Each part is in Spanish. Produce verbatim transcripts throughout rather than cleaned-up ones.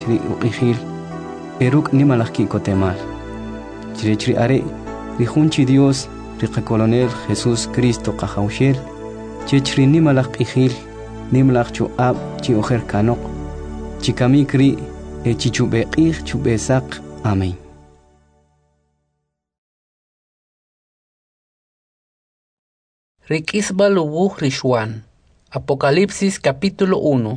Chri uqihil eruk nimalaki kotemal. Chri chri are rijunchi Dios riqa colonel Jesús Cristo qahawshel. Chri nimalak qihil nimlak chu ab chi ojer kanok. Chikamikri e chichubeqih chubesak. Amén. Riquisbal ubuh Rishwan. Apocalipsis capítulo uno.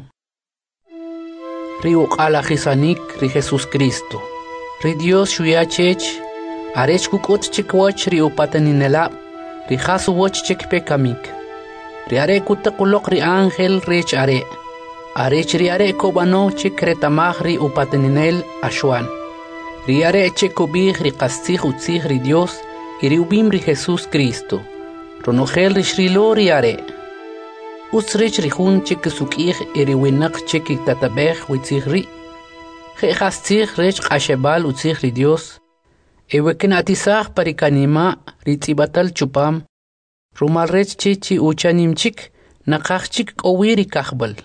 Ri uqala Hisanik ri Jesús Cristo. Ri Dios shuyachech. Arech kukot chikwach ri upateninela. Ri hasu wach chikpekamik. Ri are kutakulok ri ángel rech are. Arech ri are kobano chikretamah ri upateninel ashwan. Ri are chekobih ri qastih utzih ri Dios. Iri ubim ri Jesús Cristo. Ronogel rishrilo ri are. Usrich rihun chik sukih iri winak chik tatabeh witzih ri. Jehastih rech qashebal utzih ri Dios. Ewekin atisah parikanima ritzibatal chupam. Rumal rech chichi uchanim chik nakach chik owiri kahbal.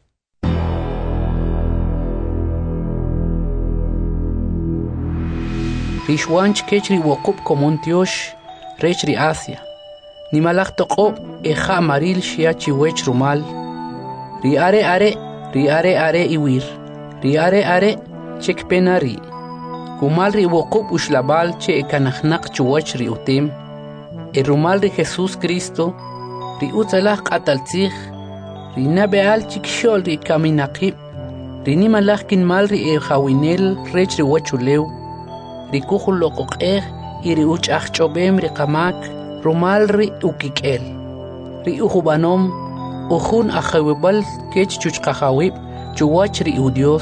Rishwanch kechri wokub komontiosh rech ri Asia. Nimalak toko eja maril shiachi wech rumal. Ri are are, ri are are iwir. Ri are are chek penari. Kumal ri wokub ushlabal che ekanachnak chuwach ri utim. E rumal ri Jesús Cristo. Ri utzalach ataltzich. Ri nabeal chik shol ri kaminakib. Ri nimalak kinmal ri ejawinel rech ri wachuleu. Ri kuhul lokok eh. Iri uch achchobem ri kamak. Rumal ri ukikel. Ri ujubanom. Ujun ajawibal kech chuchkajawib. Chuwach ri udios.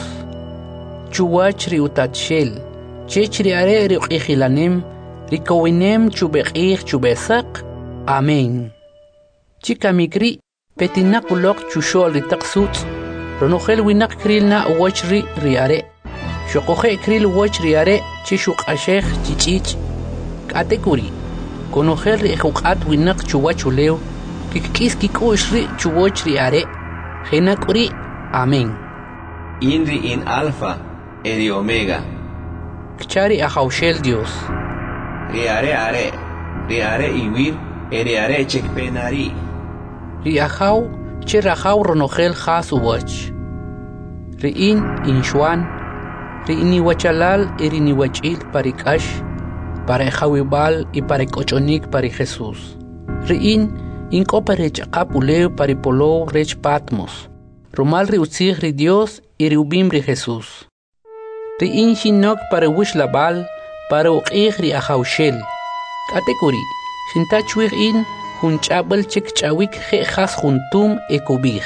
Chuwach ri utatshel. Chech ri are ri ukijilanem. Ri kowinem chubekij chubesak. Amén. Chika mikri. Petinakulok chushol ri taksut. Ronogel winak kril na uwach ri ri are. Shokoje kril uwach ri are. Chishuk ashech chichich. Katekuri. Conocer ri juqat winak chuwachuleo. Kikis kikush ri chuwach ri are. Genakuri. Amén. Inri in alfa, eri omega. Kchari ajawshel Dios. Ri are are, ri are iwir, eri are chekpenari. Ri ajaw, che rajaw ronogel has uwach. Ri in inshwan. Ri iniwachalal eri niwachil parikash. Para ejawibal y para cochonik para Jesús. Riin, incopa rech apuleo para polo rech patmos. Rumal ri utzih ri Dios y ri ubim ri Jesús. Riin shinok para wishlabal para uqih ri ajawshel. Katekuri, shintachwig in hunchabal chik chawik je has juntum ekubih.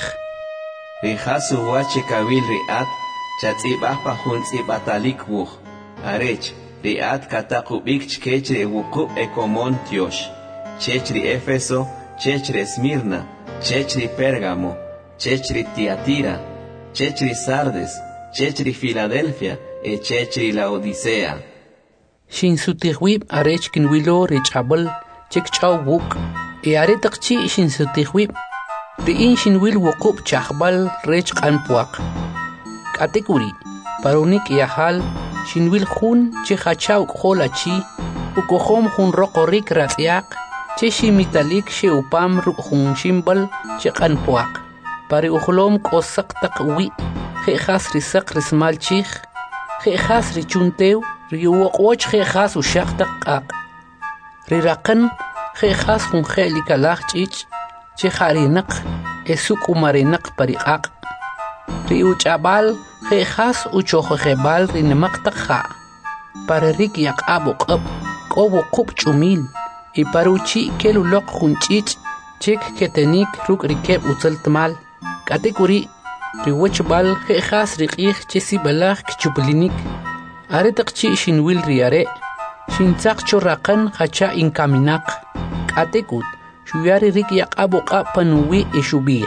Ri hasu wachekawil ri at, chatzibah pa huntzibatalik wuch. Arech. Riat katakubik chkechre wukub ekomon tiosh. Chechri Éfeso, chechri Esmirna, chechri Pérgamo, chechri Tiatira, chechri Sardes, chechri Filadelfia, e chechri Laodicea. Shin sutihwib arech kinwilo richabal, chekchaw wuk, e aretakchi shin sutihwib. Riin shinwil wukub chahbal rech kanpuak. Katekuri, parunik yahal, Shinwil jun che hachaw kholachi ukohom jun rokorik ratyak che shimitalik she upam ru jun shimbal che kanpuak pari uhlom kosak takwi je khas risak rismal chich je khas richunteu riwoqoch je khas ushaq taqaq riraqan je khas jun khelikalach chich che kharinak esuk umarinak pariqaq riuchabal je khas uchojebal rinemaktaja para rik yaqabuq ab qobu qub chumil y paruchi kelulok junchich chek ketenik ruk rikeb utzaltmal katekuri riwachbal je khas riqih chesi balach kchublinik aretaqchi shinwil riare shintzaq churaqan khacha inkaminak katekut shuyari rik yaqabuq panuwi ishubih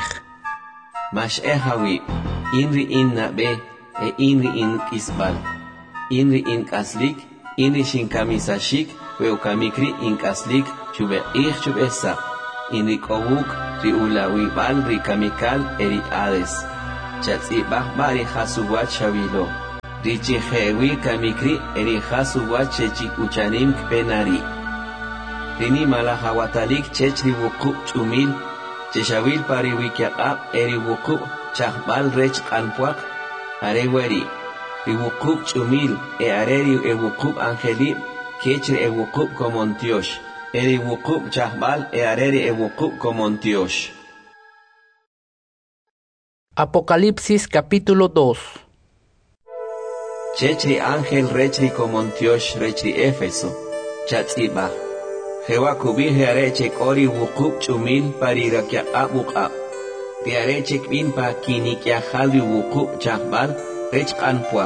Mash ehawi inri in nabe e inri in kisbal. Inri in kaslik, inri shin kamisashik, weukamikri in kaslik, chube ich chube sak. Inri kowuk, ri ulawi bal ri kamikal eri ades. Chatsi bah bari hasuwat shavilo. richijewi kamikri eri hasuwa chechik uchanim kpenari. Rini malahawatalik chechri wukup chumil, cheshawil pari wikiaqab eri wukup chahbal rech kanpuak, areweri. Ri wukup chumil e areri e wukup angelib, kechri e wukup komontiosh. Eri wukup chahbal e areri e wukup komontiosh. Apocalipsis capítulo dos. Chechri ángel rechri komontiosh rechri Éfeso, chatzibah. Jehová kubije areche kori wukup chumil parirakia abuka. Ti areche kbin pa kinikia halvi wukup chahbal rech kanpuak.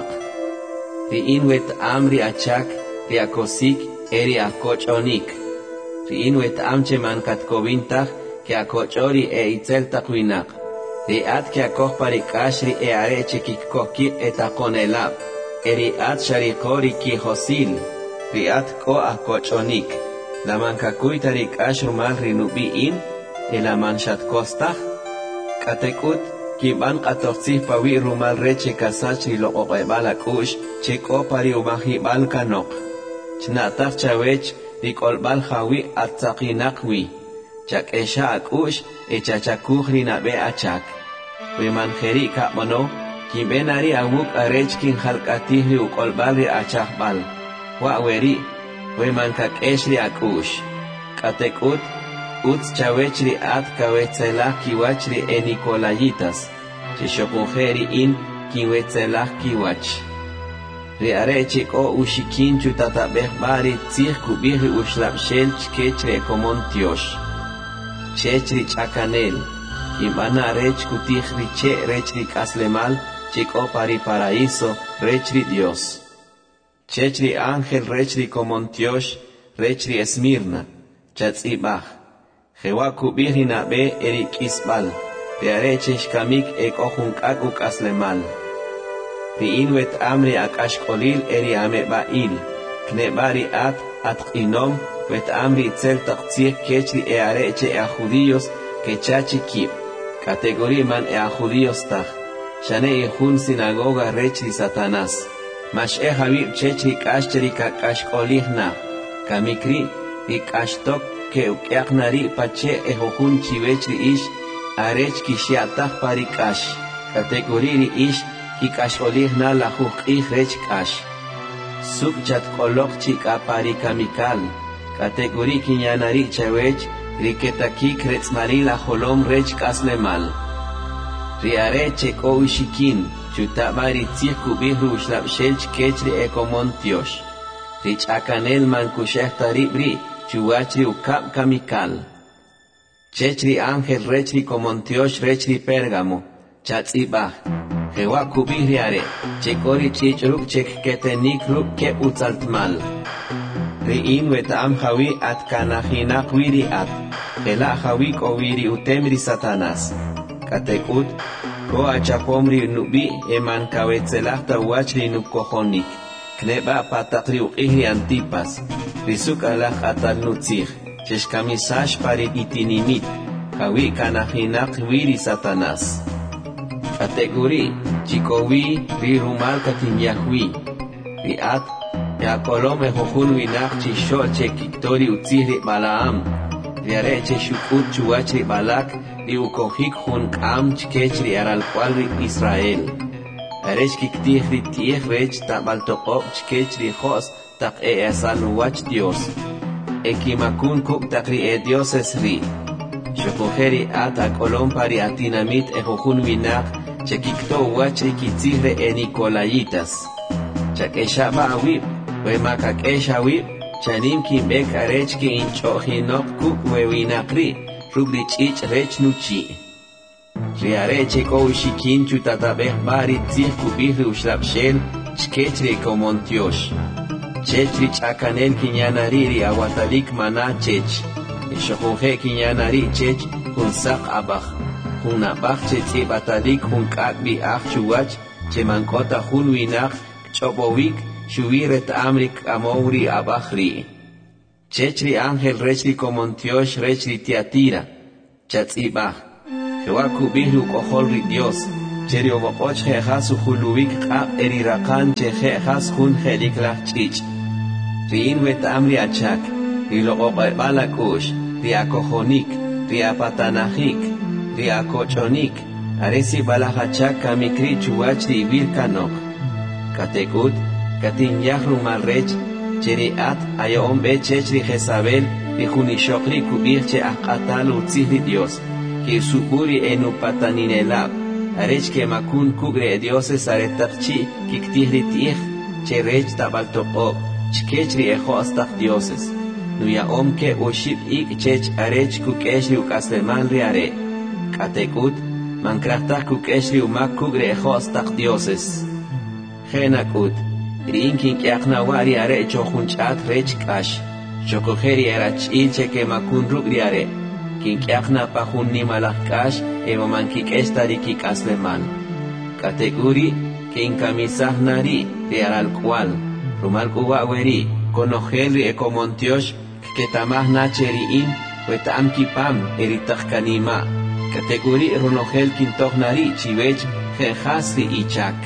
Ti inwet amri achak, ti akosik eri akochonik. Ti inwet amche mankat kovintach, ki akochori e itzel takwinak. Ti at ki akoch parikashri e areche kikkoki etakonelab. Eri at sharikori ki hosil. Ti at ko akochonik. La mankakuy tarik ashrumal rinubiin, e la manchat kostach. Katekut, kiban katoxih pawi rumal reche kasach rilo oqebal akush, cheko pari umahibal kanok. Chnatach chawech, rikolbal hawi atzakinakwi. Chak esha akush, e chachakuj rinabe achak. We manjeri kamono, kibenari awuk arech kin halkatih ri ukolbal ri achakbal. Wa weri, we mankak eshri akush. Katekut, uts chawechri at kawetzelah kiwachri e Nicolayitas. Chishopujeri in kiwetzelah kiwach. Ri arechik o ushikin chutatabeh bari tzih kubihri ushlapshel chkechre e komontiosh. Chechri chakanel. Kimana arech kutihri che rechri kaslemal chiko pari paraíso rechri Dios. Chechri ángel rechri komontiosh, rechri Esmirna, chatzibach. Jehová kubihri nabe eri kisbal, te arechesh kamik ek ojunkak uk aslemal. Ri inwet amri ak ashkolil eri amebail, knebari at at inom, wet amri itzel taktzir kechri e areche e a judíos que chachi kib. Categoría man e a judíos tach, shane e jun sinagoga rechri Satanás. Mash e habib chechri kashcheri ka kashkolihna, kamikri i kashtok ke ukyaknari pache e hojun chivechri ish, arech kishiatach pari kash, kategoriri ish ki kashkolihna la hukih rech kash. Suk chat kolok chika pari kamikal, kategori kinyanari chawech, riketaki kretzmari la holom rech kaslemal. Riare cheko ushikin, chutabari tzirku bihru ushlapshel chkechri e komontiosh. Rich akanel man kushehtari bri, chuachri ukap kamikal. Chechri ángel rechri komontiosh rechri Pérgamo, chatzibah. Jehová kubihriare, chekori chichruk chek ketenik ruk ke utzaltmal. Ri'in wetam hawi at kanahinak wiri at, jela hawi kowiri utemri Satanás. Katekut, ko achapomri nubi eman kawetzelachta wachri nukohonik. Kneba patatri uqihri antipas, risuk alach atal nutzich, cheshkamisash pari itinimit, hawi kanahinak wiri Satanás. Kategori, chikowi, ri rumal katinyahui, ri at, ya kolome hojun winach chishol chekiktori utzihri Balaam, riare cheshukut chuachri Balak, ri ukohik hun kam chkechri aral cualri Israel. Aresh kiktihri tieh rech tabaltokop chkechri jos tak e esanuach Dios. Ekimakun kuk takri e Dios esri. Shokojeri at akolom pari atinamit e hojun winach chekikto wachri kitzihre e Nicolayitas. Chakeshaba awib, we makakesha wib, chanim kimbek arech ki inchohinok kuk we winakri, rubri chich rech nuchi. Riareche ko ushikin chutatabeh bari tzih kubihri ushlapshel, chkechri komontiosh. Chechri chakanel kinyanariri awatalik mana chech. Ishokunje kinyanari chech, hunsak abach. Hunabach chetzi batalik hunkakbi ach chuwach, chemankota hun winach, chobovik, shuviret amrik amouri abachri. Chechri ángel rechri komontiosh rechri Tiatira, chatzibach. Jehová kubihru koholri Dios, cheri oboqoch jejas uhuluik qab erirakan che jejas hun jelik lach chich. Riin wet amri achak, riloqoqebala kush, riakojonik, riapatanajik, riakochonik, aresi balajachak kamikri chuach rivir kanok. Katekut, katin yahru malrech, cheri at ayom bechech ri Jezabel, rijunishokri kubir che akatal utzihri Dios, que suburi enu pataninelab, arech que makun kugre dioses aretakchi, kiktihri tih, che rech tabaltoqob, chkechri ejo astach dioses. Nuya omke ushib ik chech arech kukeshri ukasleman ri are. Katekut, mankrachtach kukeshri umak kugre ejo astach dioses. Genakut, rinkin kiaknawari are chochunchat rech kash. Chokojeri erach ilche que makun rugri are. Kin kiakna pahun ni malach kash, evo mankik estari kik asleman. Kateguri, kin kamisah nari, de aral cual. Rumal kuwa weri, konojelri ekomontiosh, que tamah nacheri in, wetam kipam, eritach kanima. Kateguri runogel kintoch nari, chivech, genjasri ichak.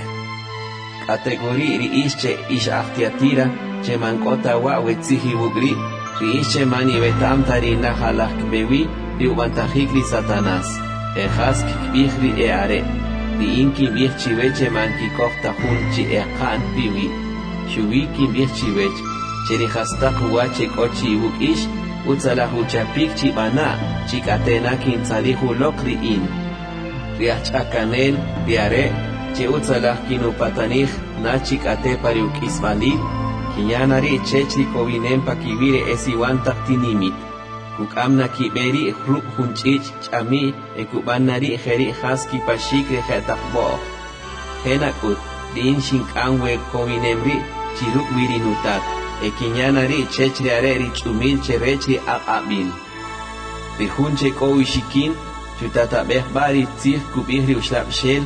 Kategori ri ische ish achtiatira, che mankota wa wetzihi bugri, ri ische mani vetam tari nahalak bewi, ri ubantajikri satanas, ejas kikbihri eare, ri inki bih chiveche manki kofta hunchi ekan biwi, shuwi ki bih chivech, che ri hastak huache kochi bukish, utzalahu chapik chibana, chikatena kintzalihu lokri in, ri achakanel, ri are, che utzalah kinu patanich nachik ate pariuk ismali kinyanari chechri kovinem pakivire esiwan taktinimit kukamna kiberi ruk hunchich chami ekubannari kheri khaski pashik rehetakbo henakut din shinkanwe kovinemri chiruk virinutat ekinyanari chechri areri chumil cherechri aqabil rihunche kowishikin chutatabeh bari tzih kubihri ushlabshel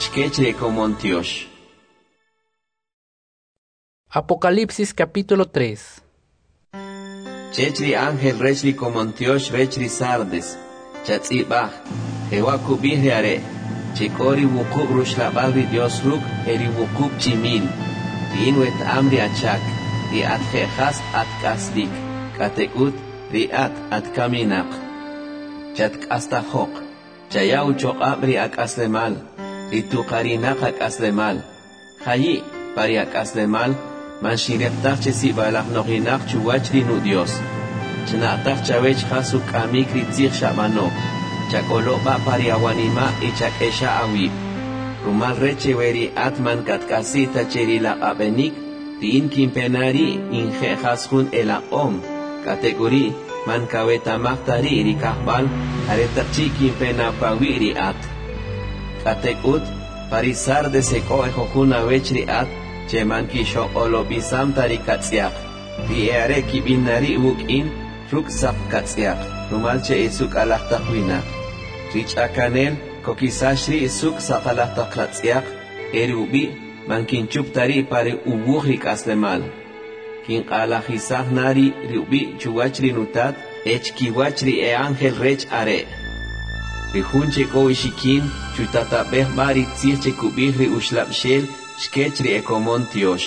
Apocalipsis capítulo tres. Chechri ángel rechri comontiosh rechri sardes, chatzibach, jewa kubihri are, chekori wukub rushlabalri Dios ruk eri wukub chimil, riinwet amri achak, riat jejas at kaslik, katekut riat at kaminak, chatk astahok, chayau chokab riak aslemal, ritu karinaka aslemal. Hayi, pariak aslemal, man shireptach chesi balach noginach chuwach rinu Dios. Chnatach chavech hasu kamik ritzich shamano. Chakolo ba pariawanima y chakesha awib. Rumal reche weri atman katkasita cheri la abenik, tin kimpenari inje hasun ela om. Kategori, man kaweta mahtari rikahbal, aretachi kimpena pawiri at. Katekut, parisar de seko ejojuna vechri at, cheman kisho olobisam tarikatsiak, riere kibinari ukin, ruksak katsiak, rumalche isuk alahtahuina. Rich akanel, kokisashri isuk sakalahtaklatsiak, erubi, mankinchup tari pare ubuhrik aslemal. Kin alajisah nari riubi chuachri nutat, ech kiwachri e angel rech are. Rihunche koishikin, chutatabeh bari tzirche kubihri ushlabshel, shkechri ekomontiosh.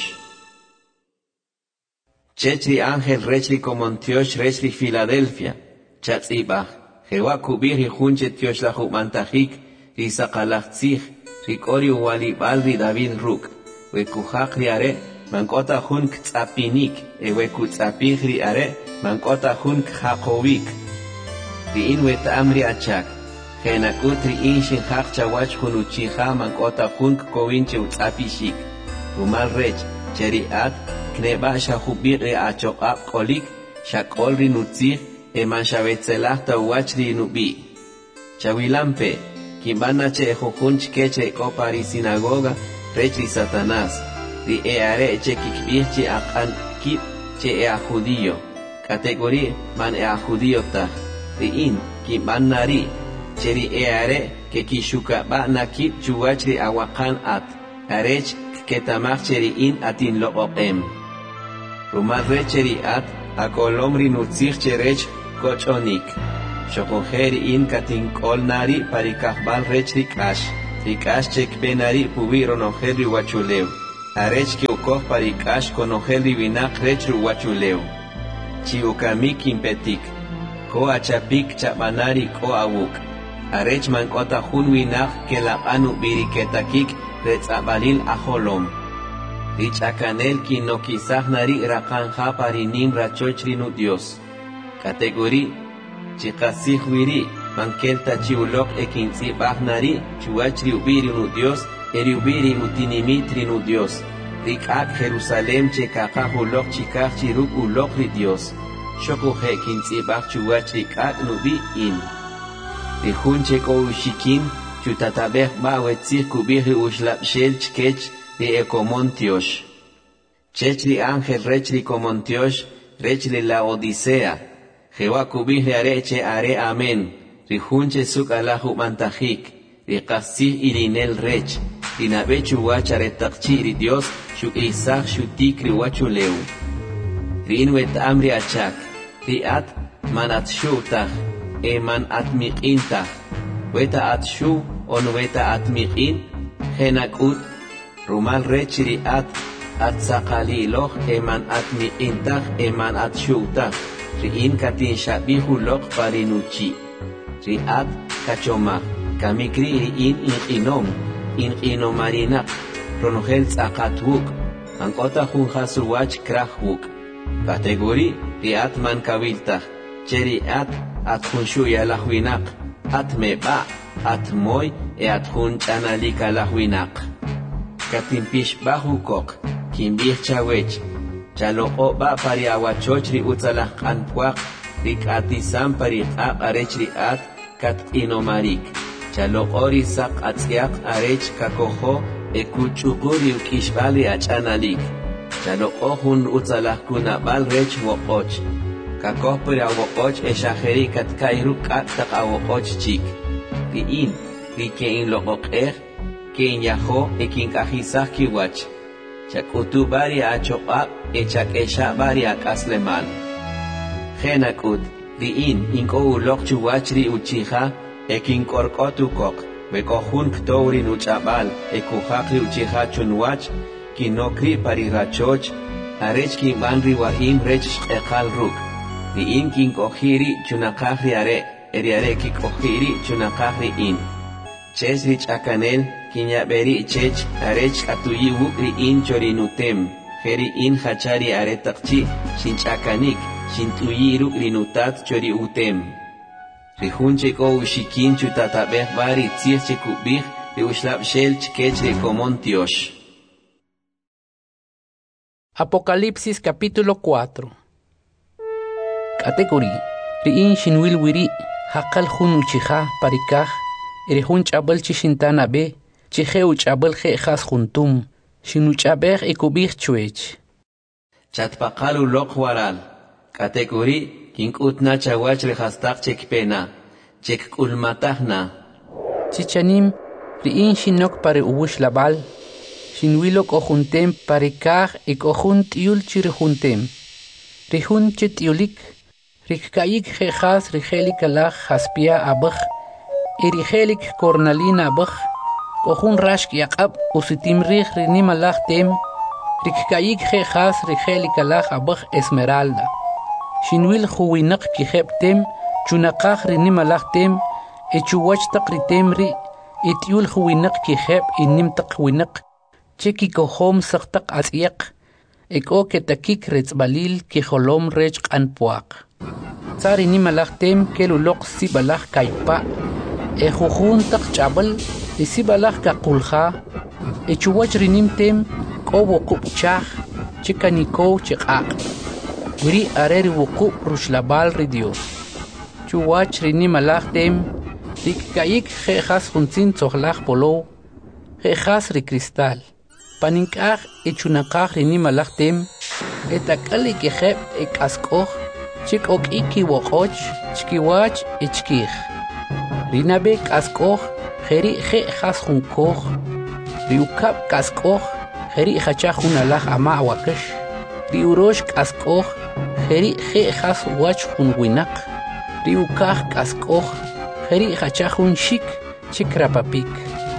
Chechri ángel rechri komontiosh rechri Filadelfia, chatzibach, jewa kubihri hunche tiosh la humantajik, risakalach tzich, rikori uwali balri David ruk, wekujak are, mankota hun ktzapinik, eweku tzapihri are, mankota hun khakovik. Riin wet amri achak, Genakutri inshin hakcha wach hunuchiha mankota hunk kovinche utzapishik. Rumal rech, cheriat, kneba shahubiri achokap kolik, shakolri nutzih, eman shavetzelahta wachri nubi. Chawilampe, kimbana che jujunch keche kopari sinagoga, rechri Satanás, ri eare che kikbirchi akan kip che ea judío. Categorí man ea judío ta, ri in, kimbannari, cheri eare que kishuka ba nakip chuachri awakan at arech ketamach cheri in atin loqem rumal recheri at akolomri nutzich cherech kochonik shokoheri in katin kolnari parikahbal rechri kash Rikash chek benari pubiro no heri wachuleu. Arech ki ukoh parikash kono heri vinak rechru wachuleu. Chi ukamik impetik. Ko achapik chabanari ko awuk. Arech man kota hun winak ke la anu biriketakik retzabalil aholom. Rich akanel ki no kisah nari rakanja parinim rachochri nu Dios. Kategori chikasih wiri mankelta chiulok ekinsi bahnari chuachri ubiri nu Dios eri ubiri utinimitri nu Dios. Rikak Jerusalem chekaka hulok chikak chiruk ulok ri Dios. Shoko he kinsi bah chuachri kak nubi in. Rihun cheko ushikin chutatabeh ba wetzih kubiri ushlap shel chkech ri ekomontiosh. Chechri ángel rechri komontiosh rechri la odisea. Jehová kubiri areche are amen. Rihunche suk alahu mantajik. Rikasih irinel rech. Rinabechu wacharetakchi ri Dios shuk isach shutik ri wachuleu. Rinwet amri achak. Riat manat shutach. Eman atmiqintach. Weta atshu on weta atmiqin. Henakut. Rumal rech riat. Atsaqaliloch eman atmiqintach eman atshutach. Riin katin shabihu lok parinuchi. Riat kachomach. Kamikri riin inqinom. Inqinomarinak. Ronogel tzaqatwuk. Ankota junjasuwach krahwuk. Kategori riat man kaviltach. Cheriat at junshuya lahwinak. At meba. At moy e at junchanalika lahwinak. Katimpish bahukok. Kimbih chawech. Chaloko ba pari awachochri utzalah kanpuak. Rik atisam pari ak arech riat kat inomarik. Chalokori sak atziak arech kakoho ekuchuguri ukishbali achanalik. Chaloko hun utzalah kunabal rech wokoch. Kakoh pari awokoch eshaheri kat kairu kat tak awokoch chik. Riin, rikein lokokeh, kein yaho ekin kahisah kiwach. Chakutu bari achokak echak esha bari akaslemal. Genakud, riin inko ulok chuwachri uchiha ekin korkotu kok. Bekohun ktouri nuchabal ekuhakri uchiha chunwach kinokri pari rachoch arech kin banri waim rech ekal ruk. Riin kin kohiri chunakahri are eriare ki kohiri chunakahri in. Chesrich akanel kinyaberi chech arech atuyi wukri in chorinutem. Heri in hachari aretakchi shinchakanik shintuyi rukrinutat chori utem. Rihunche ko ushikin chutatabeh bari tzir chekubih de ushlab shel chkech de komontiosh. Apocalipsis capítulo cuatro. Categoría. Riin shinwil wiri hakal hun uchiha parikah. Erihun chabal chishintana be. Chihe uchabal je khas juntum. Shinuchabeh ekubih chuech. Chatpakalu lok waral. Categoría. Kinkutna chawach rehastak chekpena. Chek ulmatahna. Chichanim. Riin shinok pare ubush labal. Shinwilok ojuntem pare kah ek ojunt yul chirjuntem. Rihun chetiulik. Rikkaik jejas rigelik alach haspia abach. Erigelik kornalina abach. Ojun rashk yakab usitim rih rinim alach tem. Rikkaik jejas rigelik alach abach esmeralda. Shinwil huwinak kihep tem. Chunakah rinim alach tem. Echuwach takritem ri. Etiul huwinak kihep inim takwinak. Cheki kohom saktak asyak. Eko ketakik retzbalil kiholom rech anpuak. Tsari ni malaktem kelulok si balak kaipa. Ejujun tak chabal isi balak kakulha. Echuwach rinimtem kobo kupchah. Chikaniko chikak. Wiri areri wukup rushlabal ridios. Chuwach rinim malaktem. Rikkaik jejas junzin tzohlach polo. Jejas rikristal. Paninkah echunakah rinim malaktem. Etakali kehep ekaskoh. Chik ok iki wokoch, chkiwach ichkih. Rinabek askoch, heri he has hunkoch. Riukap kaskoch, heri hachahun alah ama wakash. Riurosh kaskoch, heri he has wach hun winak. Riukah kaskoch, heri hachahun shik, chikrapapik.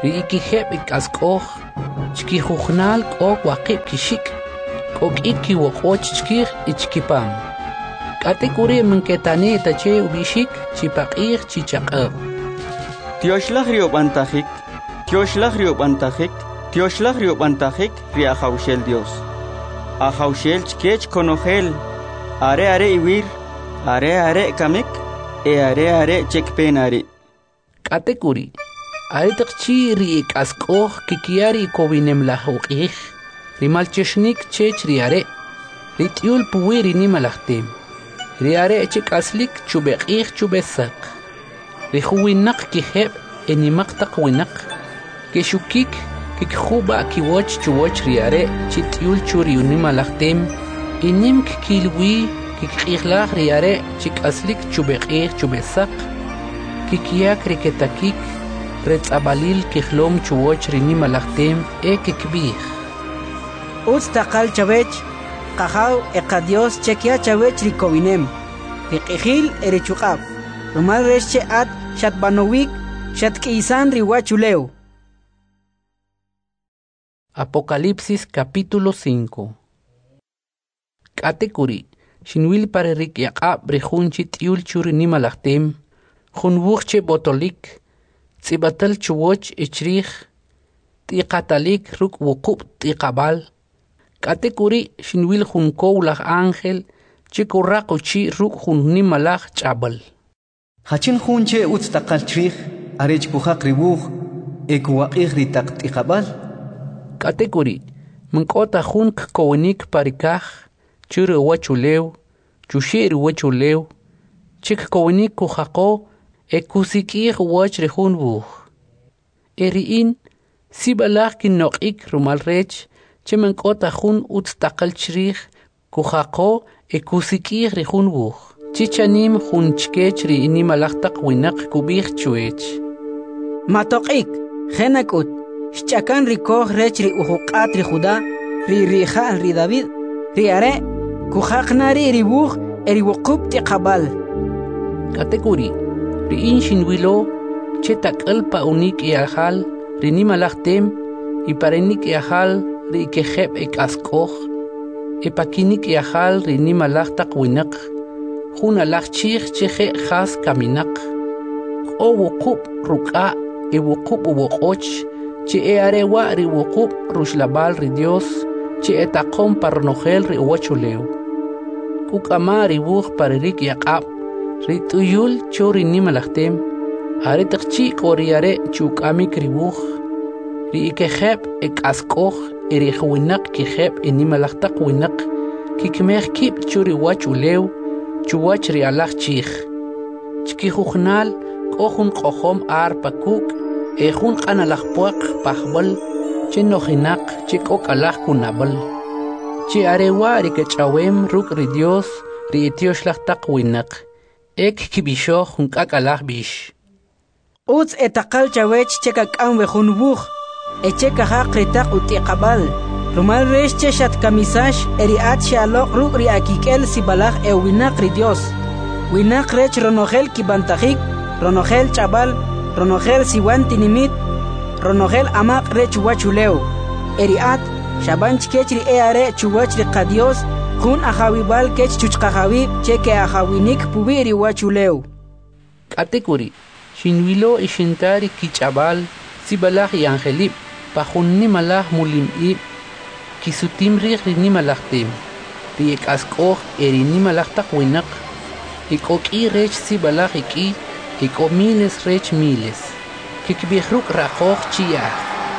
ri ikiheb ikaskoj chki jujnal k'o waqib kixik k'ok'it kiwoq'och chkij ichkipam k'ate kuri minketani tache ubishik chipaq'ij chichaq'ab Tioxlaj riob'antajik Tioxlaj riob'antajik Tioxlaj riob'antajik ri ajawxel Dios ajawxel chkech konojel are are iwir are are kamik e are are chekpen are k'ate kuri ari taqchi ri ik'ask'oj kikiari kobinem lajuq'ij ri malchexnik chech ri are ri t'yul puwi ri nimalajtem ri are chik'aslik chubeq'ij chubesaq ri juwinaq kijeb enimaq taq winaq kexukik kikjuba kiwoch chuwoch ri are chi t'yul chu ri nimalajtem inim kikilwi kikq'ijlaj ri are chik'aslik chubeq'ij chubesaq kikiyak ri ketakik retz'abalil kijlom chuwoch ri nimalajtem e kikb'ij Utz taqal chawech qajaw eqa Dios chekia chawech rikowinem riq'ijil erechuqab rumal rex che at xatbanowik xatk'isan riwachuleu Apocalipsis capítulo cinco K'ate kuri xinwil pare rikyaq'ab rijun chi t'yul chu ri nimalajtem junwuj che botolik tz'ibatal chuwoch ichrij t''iqatalik ruk' wuqub t''iqabal k'ate kuri xinwil jun kow laj ángel chi kurraq uchi ruk' jun nimalaj ch'abal Hachin jun che utz taqal chrij arech kujaq riwuj e kuwaq'ij ri taq t''iqab'al k'ate kuri mink'ota jun kkowinik parikaj chu ri wachulew chuxi' ri wachulew chi kkowinik kujaqo e kusik'ij woch ri jun wuj e ri'in sib'alaj kinnoq'ik rumal rech che mink'ota jun utz taqal chrij kujaqo e kusik'ij ri jun wuj chi chanim jun chkech ri nimalaj taq winaq kub'ij chuech Matoq'ik jenak'ut xch'akan rikoj rech ri ujuq'at ri Judá ri rija'l ri David ri are kujaqna ri riwuj e riwuqub t''iqab'al k'ate kuri ri'in xinwilo che tak'al pa unik iajal ri nimalajtem y parenik iajal ri ikejeb ik'ask'oj e pakinik iajal ri nimalaj taq winaq jun alaj chij che je' jas kaminaq k'o wuqub ruk'a e wuqub uwoq'och che e are wa' ri wuqub ruxlab'al ri Dios che e taqom pa ronojel ri uwachulew kuk'ama ri wuj pare rikyaq'ab ri t'uyul chu ri nimalajtem are taqchi k'o ri are chuk'amik ri wuj ri ikejeb ik'ask'oj e ri winaq kijeb e nimalaj taq winaq kikmej kib' chu ri wachulew chuwach ri alaj chij chki jujnal k'o jun q'ojom ar pa kuk' e jun q'analaj puaq pajb'al che nojinaq che k'o k'alaj kunab'al chi are wa' ri kech'awem ruk' ri Dios ri itioxlaj taq winaq ek kib'ixoj jun k'ak'alaj b'ix Utz etaqal chawech che kak'am we jun wuj e che kajaq ri taq ut'iqab'al rumal rex che xatkamisax e ri at xe'aloq ruk' ri akik'el sib'alaj e winaq ri Dios winaq rech ronojel kib'antajik ronojel ch'ab'al ronojel siwan tinimit ronojel amaq rech wachulew e ri at xab'an chkech ri e are chuwach ri qa Dios jun ajawib'al kech chuchqajawib che ke ajawinik puwi ri wachulew k'ate kuri xinwilo ixintari kich'ab'al sib'alaj y angelib' pa jun nimalaj mulim'ib' kisutim riij ri nimalajtem ri ik'ask'oj e ri nimalaj taq winaq ik'ok'i rech sib'alaj ik'i ik'o miles rech miles kikb'ij ruk' raqoj chiyaj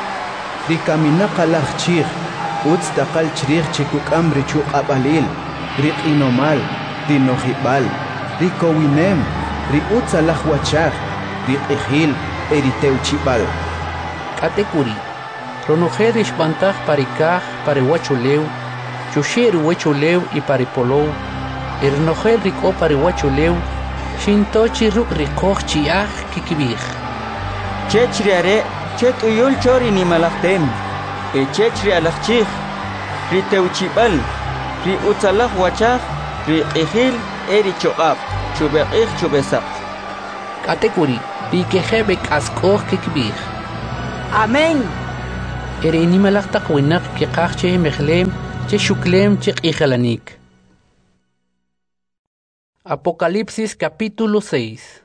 ri kaminaq alaj chij utz taqal chrij che kuk'am ri chuq'ab'alil ri q'inomal ri nojib'al ri kowinem ri utz alaj wachaj ri q'ijil e ri tewchib'al k'ate kuri ronojel ixb'antaj parikaj pare wachulew chuxi' ri wachulew y pare polow e rinojel rik'o pare wachulew xintochi ruk' riqoj chiyaj kikb'ij chech ri are che t'uyul cho ri nimalajtem e chech ri alaj chij ri tewchib'al ri utz alaj wachaj ri q'ijil e ri choq'ab chubeq'ij chubesaq k'ate kuri ri ikejeb ik'ask'oj kikb'ij Amén. Eri nimalaq taq winaq kiqaq che mejlem che shuklem che q'ijalanik. Apocalipsis capítulo seis.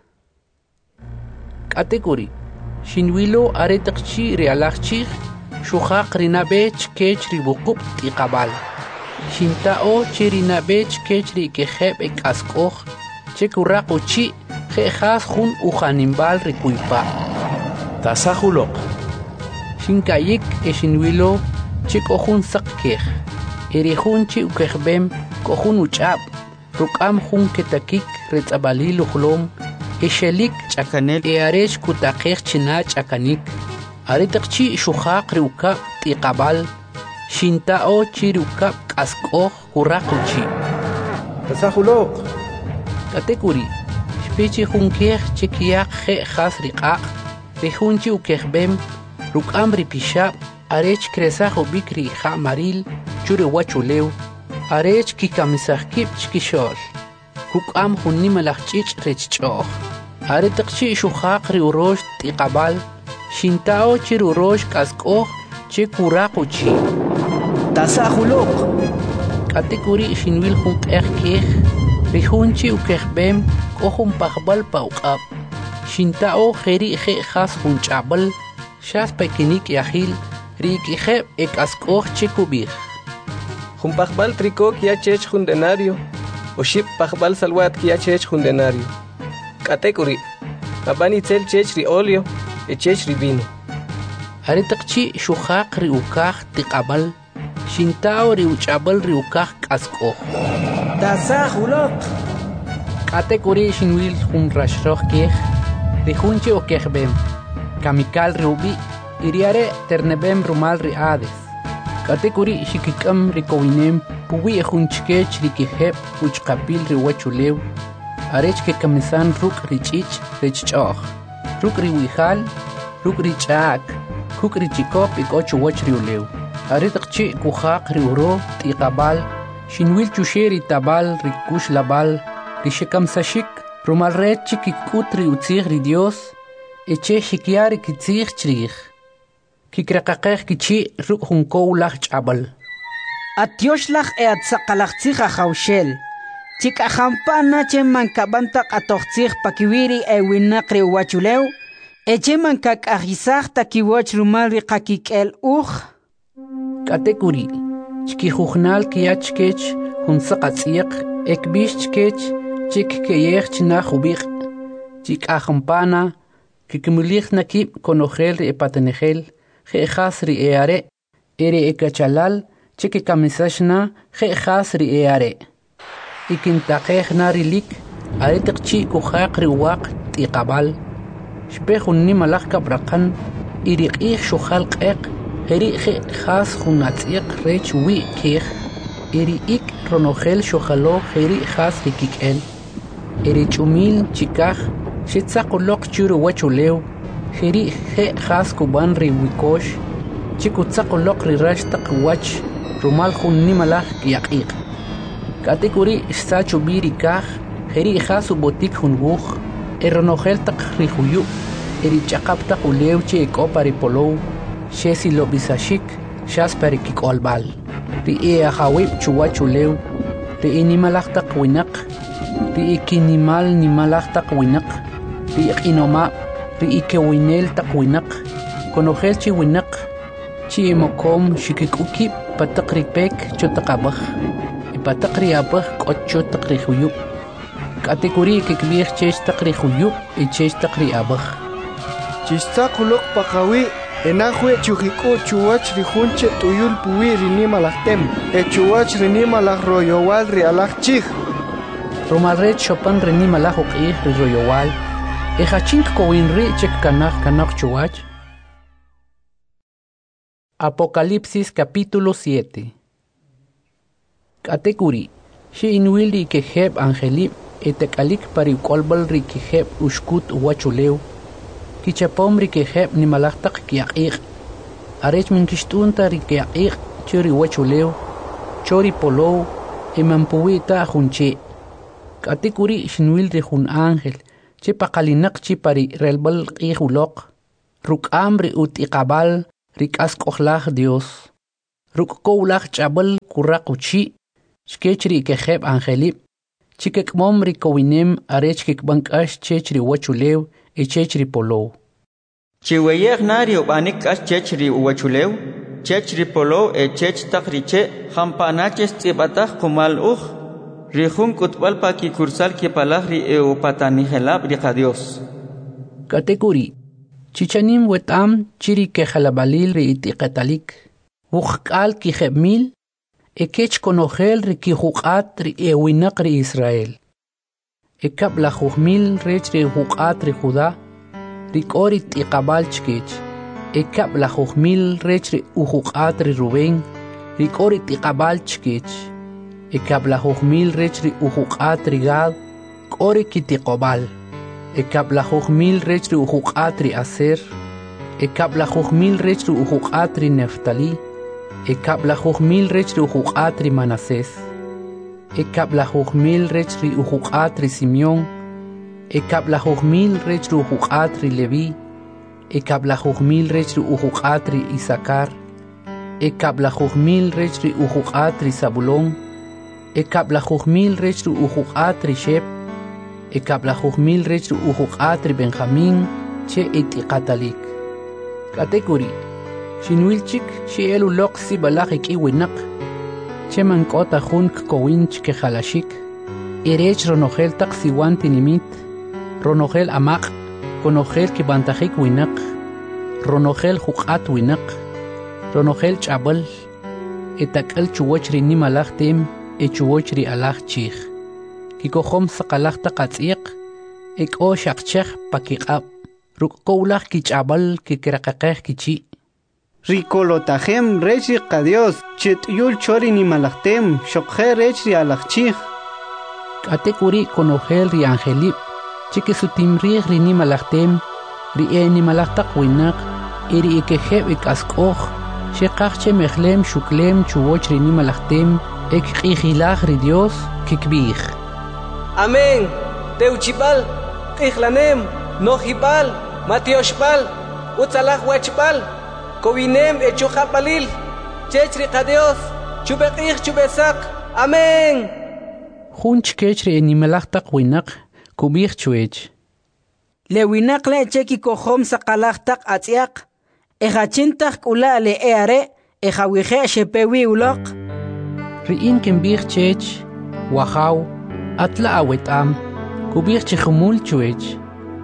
Kategori. Shinwilo aretaqchi realaqchi shuqaq rinabech kech ribuqup tiqabal. Shintao che rinabech kech rikejeb ek'asqoj che kuraq uchi jejas jun ujanimbal rikuypa. Tasajuloq. Shinkayik e shinwilo che kojun saqkej. Eri jun chi ukejbem kojun uchab. Rukam jun ketakik retz'abalil uxlom eshelik ch'akanel e aresh kutakej china ch'akanik aritaqchi shuqaq riukab tiqabal shintao chi riukab k'asqoj kurraquchi tasajuloq katekuri shpichi jun kej che kiyaq je jas riqaq rijun chi ukejbem rukam ripishab arech kresaj ubik ri ja maril churi wachulew arech kikamisaj kib chkishol kukam jun nimalaj ch'ich' rechch'oj aretaqchi shuqaq ri urox tiqabal shintao chi rurox k'asq'oj che kurraquchi tasajuloq katekuri shinwil jun q'ej kej rijun chi ukejbem k'o jun pajb'al pa uq'ab' shintao jeri' je' jas jun ch'ab'al xas pekinik yajil ri ik'ijeb ek'asq'oj che kub'ij Jun pajbal tricó que ya chech jun denario, o ship pajbal salwat que ya chech jun denario. Katekuri, abani tel chech ri olio, e chech ri vino. Aretaqchi shuqaq ri ukaj tiqabal, shintao ri uchabal ri ukaj k'asq'oj. tasajuloq Katekuri shinwil jun rashroq kej, ri jun chi okejbem, kamikal ri ubi, iriare ternebem rumal ri ades. Katekuri shikikam rikowinem puwi jun chkech rikijeb uchqapil ri wachulew arech ke kamisan ruk ri ch'ich rechch'oj ruk ri wijal ruk ri ch'ak kuk ri chikop ikoch wach ri ulew aretaqchi kujaq ri uro tiqabal shinwil chuxe ri tabal ri kush labal ri shekamsashik rumal ret chikikut ri utzij ri Dios eche shikyar kitzij chrij kikraqaqej kichi ruk jun kowlaj ch'abal atioxlaj e atzaqalajtzij ajawxel chik'ajampana che mankab'antaq atojtzij pakiwiri e winaq ri wachulew eche mankak'ajisaj takiwoch rumal ri qakik'el uj katekuri chkijujnal kiyachkech jun saqatz'iq ekbix chkech chikkeyej chinaj ubiq chik'ajampana kikmilij nakib konojel ri epatenejel jejas ri eare eri ekachalal chiki kamisashna jejas ri eare ikintaqej na rilik aretaqchi kujaq ri waq tiqabal shpe jun nimalaj kabraqan iriq'ij xujal q'eq jeri jejas jun atz'iq rech wi kej eri ik ronojel xujalo jeri jas rikik'el eri ch'umil chikaj xitzaquloq churi wachulew jeri je jas kuban ri wikosh chikutzaqoloq ri rax taq wach rumal jun nimalaj kiyaq'iq katekuri xsachu biri kaj jeri jas ubotik jun wuj eronojel taq ri juyu eri ch'aqap taq ulew che ek'opa ri polow xesi lob'isashik xas pa ri kik'olb'al ri e ajawib chuwach ulew ri inimalaj taq winaq ri ikinimal nimalaj taq winaq ri iq'inomab ri ikewinel taq winaq konojel chi winaq chi mokom shikik'ukib pataq ri pek chotaq abaj ipataq ri abaj k'ot chotaq ri juyub katekuri kikb'ij chech taq ri juyub y chech taq ri abaj chistaquloq paqawi enajwe chujik'u chuwach ri junche tuyul puwi ri nimalajtem e chuwach ri nimalaj royowal ri alaj chij romalret chopan ri nimalaj uq'ij ri royowal ejachink kowin ri chek kanaj kanaj chuwach. Apocalipsis capítulo siete. Katekuri shi inwil ri kejeb angelib etekalik pari kolbal ri kejeb ushkut wachulew kichapom ri kejeb nimalaj taq kiyaq'iq arech min kixt'unta ri kiyaq'iq churi wachulew chori polow imampuwita junche katekuri shinwil ri jun ángel che paqalinaq chi pari relbal q'ij uloq ruk'am ri utiqabal ri k'ask'ojlaj Dios. Ruk'kowlaj ch'abal kuraq uchi, chkech ri kejeb angelib, chikekmom ri kowinem arech kikbank'ax chech ri wachulew e chech ri polow. Chiweyej nari ubanik as chech ri uwachulew, chech ri polow e chech tak riche, jampanaches tsibataj kumal uj, ri jun kutbal pa ki kursal ki palaj ri e upatanijelab ri Dios. Kategori, chichanim wetam chiri kejalabalil ri itiqetalik, ujkal kijebmil, e kech konojel ri kijuqat ri e winak ri Israel. E kab la jujmil rech ri juqat ri Judá, ri kori tiqabal chkech. E kab la jujmil rech ri ujuqat ri Rubén, ri kori tiqabal chkech. E kab la jujmil rech ri ujuqat ri Gad, kori kitiqobal. E kab la jujmil rech ri ujuqat ri Aser, e kab la jujmil rech ri ujuqat ri Neftali, e kab la jujmil rech ri ujuqat ri Manasés, e kab la jujmil rech ri ujuqat ri Simeón, e kab la jujmil rech ri ujuqat ri Leví, e kab la jujmil rech ri ujuqat ri Isaacar, e kab la jujmil rech ri ujuqat ri Zabulón, e kab la jujmil rech ri ujuqat ri Shep, e kab la jujmil rech ri ujuqat ri Benjamín, che itiqatalik. Kategori, Shinwilchik shi elu loq si balaj ik iwinak, che mankota jun kkowinch ke jalashik, irech ronogel tak siwan tinimit, ronogel amaq, konogel ki bantajik winak, ronogel juqat winak, ronogel chabal, etakal chuwach ri nimalaj tim, e chuwach ri alaj chich, kikohom sakalaj taqatsiq, ek o shaqchech pakiqab, rukkolaj ki chabal ki kirakaqej kichi. Ricolotajem rech ri Dios, chet yul chori ni malachtem, shokje rech ri alachchich. Kategori konogel ri angelib, chike sutimrij ri ni malachtem, ri e ni malachtak winak, iri ikejeb ik askoj, shekachche mechlem shuklem chuwoch ri ni malachtem, ek qijilaj ri Dios, kikbij. Amén. Teuchibal, qijlanem, nojibal, matioshbal, utzalaj wachbal. Kowinem e chujapalil, chechri Dios, chubeqij chubesak, amén. Jun chkechri nimelachtak winak, kubij chuech. Le winak le cheki kohom sakalachtak atziak, ejachintak ula le eare, ejawije shepewi ulok. Riin kimbij chech, wahaw, atla awetam, kubij chihumul chuech.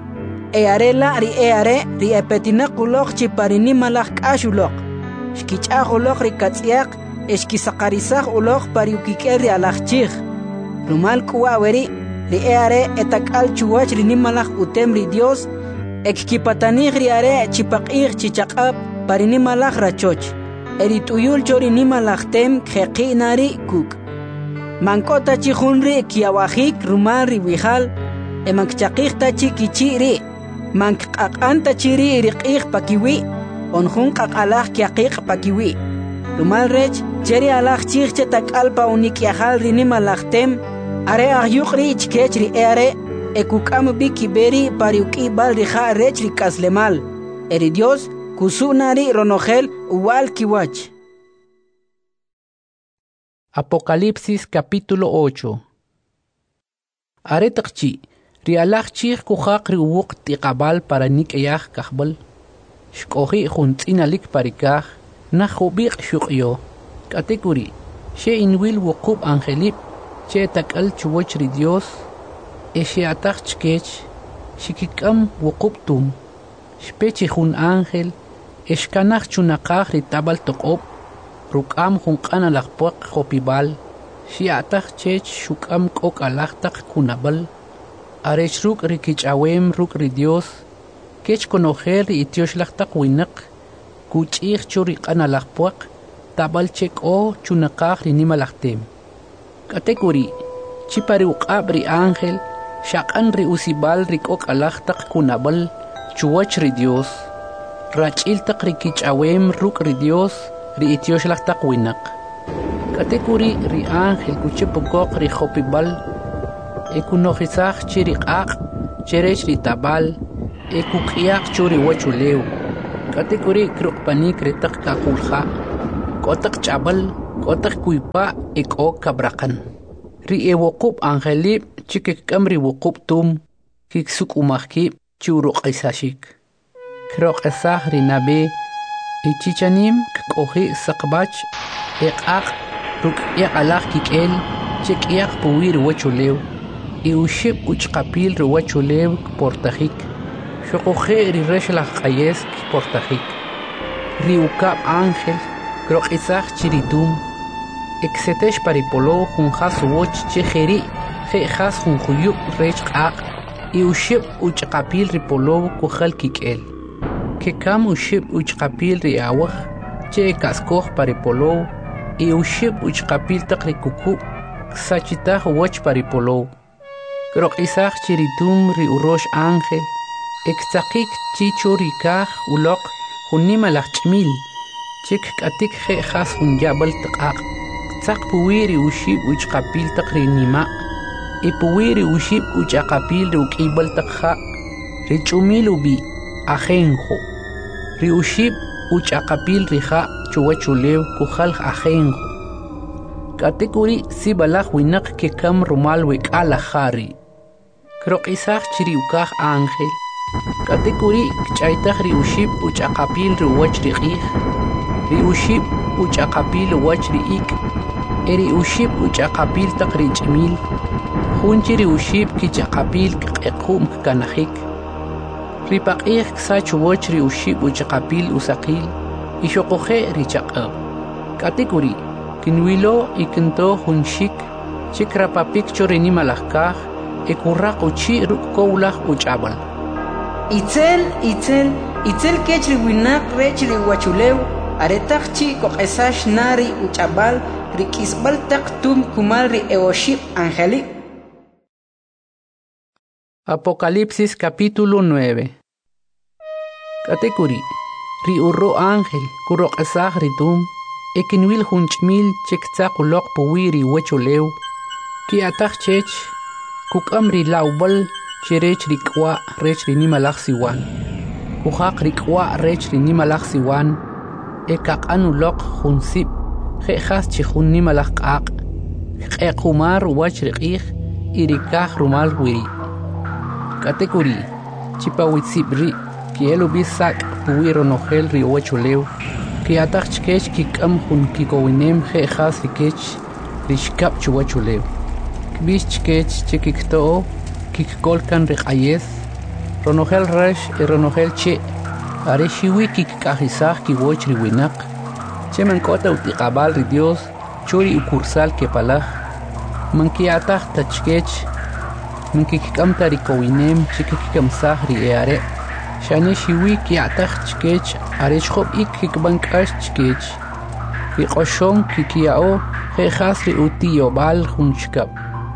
Earela ri eare ri epetinak ulok chiparini malak ashulok. Shkichach ulok ri katsiak, eshkisakarisach ulok pariukiker ri alachchich. Rumal kuaweri ri eare etakal chuwach ri nimalak utem ri Dios, ekkipatanich ri are chipakich chichakap parini malak rachoch. Erituyul chori nimalak tem kheqi nari kuk. Mankota chihunri kiawajik rumal ri wihal, emakchakich tachi kichiri. Mank anta chiri riqih pakiwi, onjun qaqalaj kiaqiq pakiwi. Lumal rech, cheri alaj chich tak alpa unikiajal rinimalajtem, are ahyuqri chkechri ere, ekukam bikiberi pariuki bal rija rech rikaslemal. Eri Dios, kusunari ronogel uwal kiwach. Apocalipsis capítulo ocho. Are takchi. Rialaj chich kujaq ri uwuq tiqabal para nik'eyaj kajbal. Shkoji juntz'inalik parikaj, najubiq shuqyo. Kategori, she inwil wuqub angelib, che takal chuwach ri Dios, e she ataj chkech, shikikam wuqub tum. Shpechi jun ángel, eshkanaj chunaqaj ri tabal toqob, rukam jun qana laqpuaq jopibal, she ataj chech shukam k'ok alajtaq kunabal. Arech ruk ri kichawem ruk ri Dios, kech konojer ri itioshlastak winak, kuchich churi qanalakpuak, tabal chek o chunakaj ri nimalaktem. Kategori, chipari uqab ri ángel, shakan ri usibal ri kok alajtak kunabal, chuwach ri Dios, rachiltak ri kichawem ruk ri Dios, ri itioshlastak winak. Kategori ri ángel kuchipukok ri hopibal, ekunojizaj chiri q'aq, cherech ri tabal, ekuq'iaq churi wachulew, Katekuri krukpanik retak kakulha. Kotak chabal, kotak kuipa eko kabrakan. Ri e wokub angelip chikik kamri wokub tum kiksuk umahki churuk isashik. Krok esah rinabe ichichanim kohi sakbach ekak ruk yak alak kikel chik yak puwir wachulew. Iushib uchkapil ruwachulew portajik. Shokoje ri reshlach ayes portajik. Ri ukab ángel krok isach chiritum. Exetesh paripolo jun has woch chejeri je has jun juyuk rech ak. Iushib uchkapil ripolo kujal kikel. Que cam ushib uchkapil ri awaj che kaskoj paripolo. Iushib uchkapil takri kuku sachitah woch paripolo. Krok isach chiritum ri urosh ángel. Extakik chicho rikaj ulok junima lachmil. Chik katik je has jun yabal takak. Tsak puwiri ushib uchkapil takri nima. I puwiri ushib uchakapil ri ukibal takha. Ri chumil ubi ajenjo. Ri ushib uchakapil riha chuwachulew kujal ajenjo. Katekuri si balaj winak ke kam rumal wek alajari. Krok isach chiri ukaj ángel. Katekuri kchaytaj ri ushib uchakapil ri wach ri qij. Ri ushib uchakapil wach ri ik. Eri ushib uchakapil tak ri chmil. Junchi ri ushib kichakapil kqequm kanajik. Ri paqij ksach wach ri ushib uchakapil usaqil. Ishokoje ri chaqab. Katekuri kinwilo ikinto junshik chikrapapik chorini malajkaj. Ekurrak uchi rukkowlaj uchabal. Itzel, itzel, itzel kechri winak rechri wachulew, aretak chi kokesash nari uchabal, rikisbal tak tum kumal ri eoship angeli. Apocalipsis capítulo nueve. Katekuri, ri urro ángel, kurok esah ritum, ekinwil hunchmil chekzakulok puwiri wachulew, ki atak chech, kukamri laubal, Chirech rikwa rech rinimalak siwan. Kuhak rikwa rech rinimalak siwan. Ekak anulok hunsip. Jejas chihun nimalak ak. Ekumar wach rikih. Irikah rumal wiri. Katekuri. Chipawitsibri. Kielu bisak puwiro nogel ri wachulew. Kiatak chkech kikam hun kikowinem jejas rikech. Rishkap chuwachulew. Kbish chkech chikikto. Kikkolkan rikayes, ronogel resh y ronogel che, areshiwi kikajisaj kiwoch riwinak, che mankota utikabal ri Dios, chori ukursal kepalaj, mankiataj tachkech, mankikamta rikowinem chikikamsaj ri eare, shaneshiwi kiataj chkech, areshjob ik kikbankash chkech, kikoshon kikiao, jejas ri utiyobal junchkap.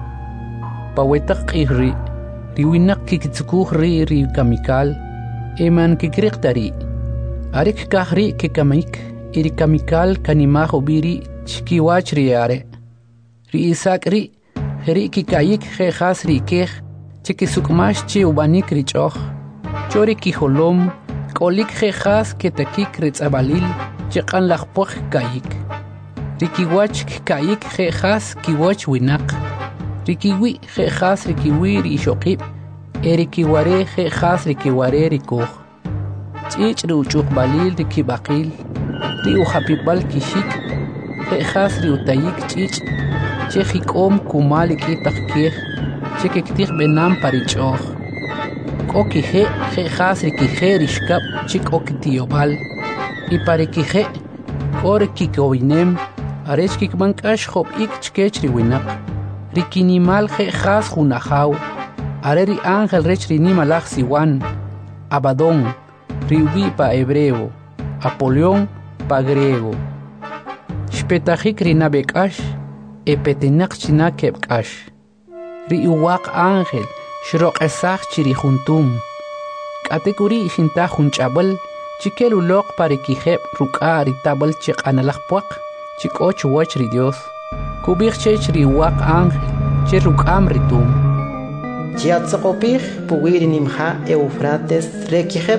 Pawetak ihri, riwinak kikitsukuh ri ri kamikal, eman kikriktari. Arik kahri kikamik, iri kamikal kanimaho biri chikiwach riare. Ri isak ri, heri kikayik jejas ri kej, chikisukmash chi ubanik richoch. Chori kiholom, kolik jejas ketakik ritzabalil, chikan lachpoch kayik. Rikiwach kikayik jejas kiwach winak. Rikiwi jejas rikiwi rishokib, erikiware jejas rikiware rikoh. Chich ri uchuk balil rikibakil, ri uhapibal kishik, jejas ri utayik chich, chejikom kumal ikitak kej, chekiktik benam parichoch. Kokije jejas rikije rishkap chik okitiyobal, iparikije, korikikowinem, arechkikbankash hop ik chkech riwinak. Rikinimal jejas junajau, areri ángel rech rinimalaj siwan, Abadón, riubi pa hebreo, Apolión pa griego. Shpetajik rinabekash, epetenak chinakebkash. Riuwak ángel, shrok esach chirijuntum. Katekuri shinta junchabal, chikelulok parikijeb ruka ritabal chik analajpuak, chik och wach ri Dios. Kubik chech riwak ángel, cheruk amritum. Chiatzokopich, puwiri nimha Eufrates rekijeb,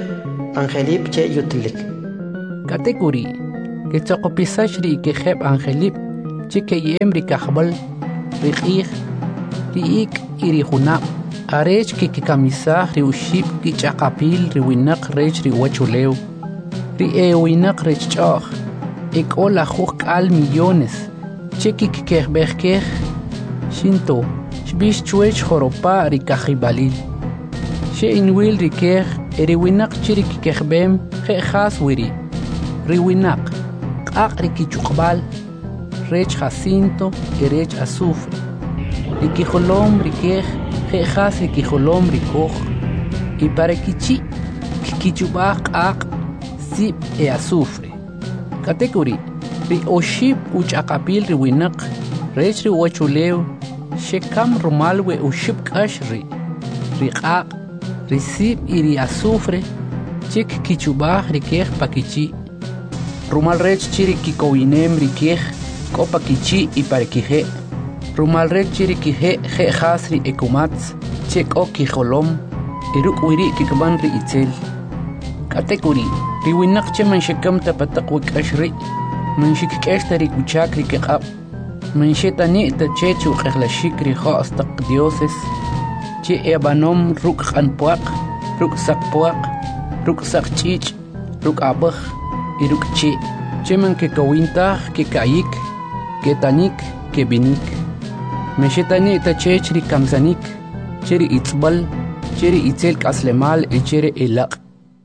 angelip che yutlik. Kategori que tocopisash ri que heb angelip che que yem ri kahbal ri khir ri ik iri hunab arech que que kamisa ri uship ki chaqapil ri winak rech ri wachulew ri e winak rech chach ik ola khuk al millones che que que berker shinto shbish chuech khoropa ri kahibalil she inwil ri ker ri winak chiri que kebem khe khas wiri ri winak qaq ri chuqbal rech jacinto y rech azufre ri kijolom ri kej khe khas ri kijolom ri koj y para kichi kichubaq qaq sip e azufre kategori ri oshib uchaqapil ri winak rech ri wachulew shekam rumal we oshib kashri ri qaq ri sip y ri azufre chik kichubaq ri kej pakichi rumal rech chiri kikowinem ri kej kopa kichi y para kije rumal rech chiri kije je khasri ekumats chek o kijolom iruk wiri kikban ri itzel kategori ri winak che man shekam tapatak wik ashri man shikkesh ri kuchak ri kqab man shetani ta chechu qhlashik ri khas taq dioses che ebanom ruk khanpuaq ruk sakpuaq ruk sakchich ruk abakh iruk che cheman ke kawinta ke kayik ke tanik ke binik meshetani ta chechri kamzanik cheri itzbal cheri itzel kaslemal e chere elaq.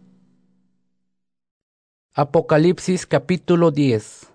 Apocalipsis capítulo diez.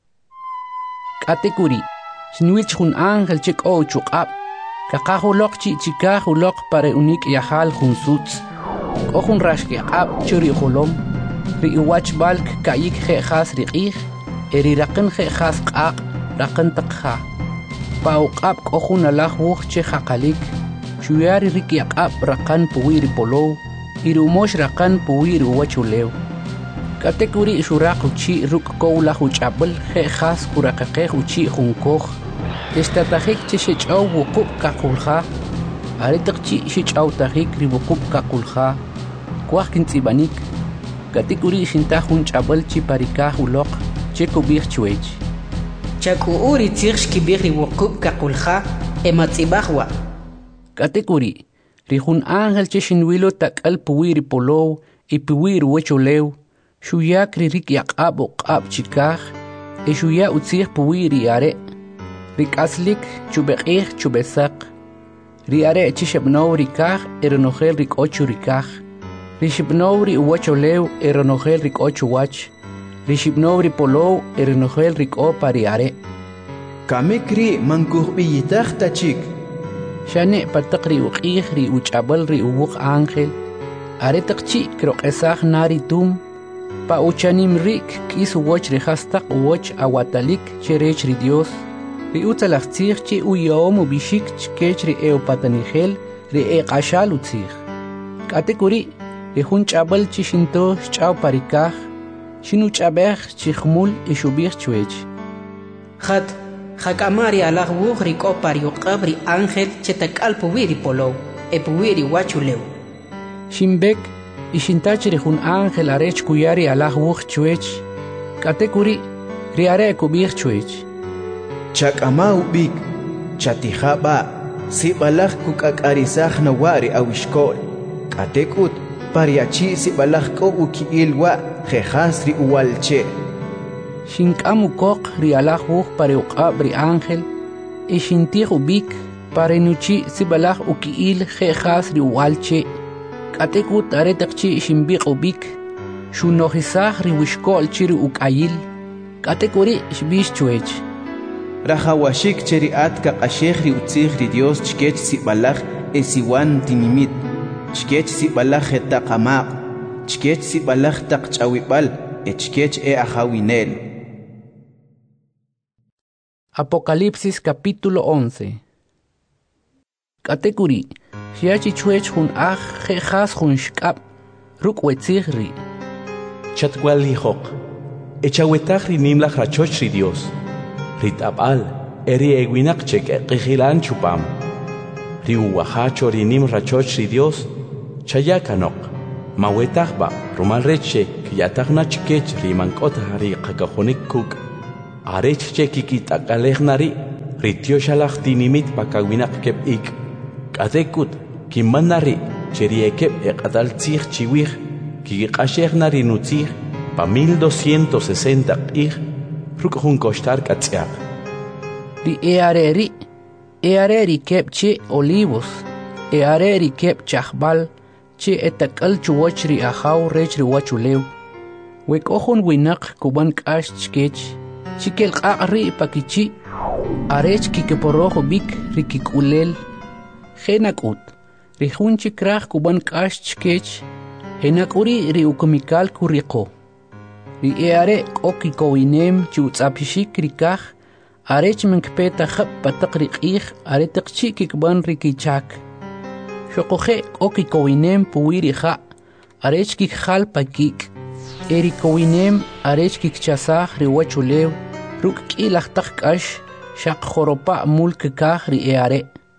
Kategori shinwich hun ángel chek o chuqab kaqahulok chi chikahulok pare unik yahal hun suts o hun rashki qab cheri holom ri iwach balk kayik khe khas riqih eri raqin khe khas qaq raqin taqha pauqab qohun alah wuh che khaqalik shuyari rik yaqab raqan puwiri polo irumosh raqan puwiri wachulew kategori shuraq uchi ruk kowla huchabal khe khas kuraqaqe uchi hunkoj estatahik che shechaw wuqub qaqulha aritaqchi shechaw tahik ri wuqub qaqulha kwaq kintsibanik kategori shintahun chabal chi parikah uloq che kubir chuech chaku uri tirsh kibir wuqub qaqulha ematsibahwa kategori rihun ángel che shinwilo takal puwiri polo y puwiri wecholew shuyak rik yaqab uqab chikah e shuya utzih puwiri are rik aslik chubeqih chubesak ri are chi shabno rikah ernohel rik ochu rikah Rishibnowri uwacholew eronohel rik ocho wach. Rishibnowri polo eronohel rik o pariare. Kamikri mankuhbiyitach tachik. Shane patakri uqih ri uchabal ri uwuk ángel. Are takchi krok esach nari tum. Pa uchanim rik kis uwach rihastak uwach awatalik cherech ri Dios. Ri utalachtzich chi uyom ubishik chkech ri eopatanihel ri eqashal utzich. Kategori Rihun chabal chi shinto ch'aw parikah shinu ch'abej chi khmul e shubij chuech khat khakamari alah wuh ri ko pariuqab ri ángel chetakal puwiri polo e puwiri wachulew shimbek y shintach rihun ángel arech kuyari alah wuh chuech kategori ri are kubij chuech chakama ubik chatihaba sibalaj kukakarisaj nawari awishkol katekut pariachi sibalaj ko ukiilwa jehasri uwalche shinkamu koq ri alah wuh pariuqab ri ángel y shintih ubik parenuchi sibalaj ukiil jehasri uwalche katekut aretakchi shimbiq ubik shunohisaj ri wishkol chiri ukayil kategori shbish chuech Rahawashik cheri atka qashekh ri utzih ri Dios chkech sibalaj esiwan tinimit chkech sibalaj etaqamaq chkech sibalaj taqchawibal echkech e ajawinel. Apocalipsis capítulo once. Kategori Shiachi chuech hun aj jejas hun shkab ruk wetzihri Chatwal hijok Echawetach ri nimlach rachoch ri Dios Ritabal eri eguinak chek eqihilan chupam Ri uwahacho ri nim rachoch ri Dios Chayakanok Mawetagba, Rumal Reche, Kiatagna Chikech, Rimankota Hari Kakahonik Cook, Areche Kikit Akalegnari, Ritioshalacht Dinimit Pakawinak Kep Ik, Katekut, Kimanari, Cheriekep Ekatal Tzir Chiwir, Kikashegnari Nutzir, pa mil doscientos sesenta ik, Rukun Kostar Katziak. Ri eareri, eareri Kep Che Olivos, eareri Kep Chahbal, Che etakal chuwachri ahaw rechri wachuleu. Wek ohon winak kuban kash chkech, chikel qaqri pakichi, arech kikeporojo bik rikikulel, henakut, rihun chikrach kuban kash chkech, henakuri riukumikal kuriko. Ri eare okikowinem chutzapishik rikach, arech menkpeta khap patakriqih, aretakchi kikban rikichak. Shokoje okikowinem puwirija, arech kikhal pakik, erikowinem arech kikchasaj riwachulew, ruk kilachtak kash, shak joropa mulkekaj ri eare.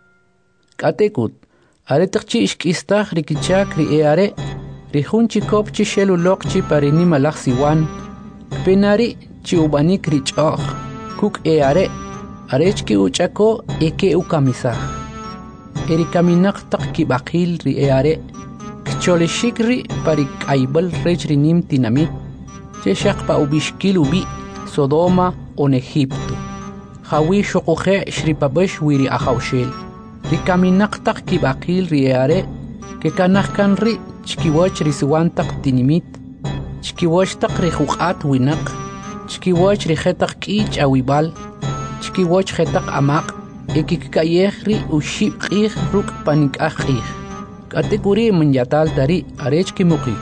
Katekut, aretakchi ishkistaj rikichak ri eare, rihun chikopchi shelulokchi parini malach siwan, penari chi ubanik richoj, kuk eare, arech ki uchako eke ukamisaj. Erikaminak tak kibakil ri eare, kcholeshik ri parik aibal rech rinim tinamit, cheshak pa ubishkil ubi, Sodoma on Egipto. Hawi shokoje shripabesh wiri ahaushel. Rikaminak tak kibakil ri eare, ke kanahkan ri chkiwach risiwantak tinimit, chkiwach tak rihukat winak, chkiwach rihetak kich awibal, chkiwach hetak amak, ekikayehri ushib qih ruk panik akhih. Kategori menjatal dari arech kimukik.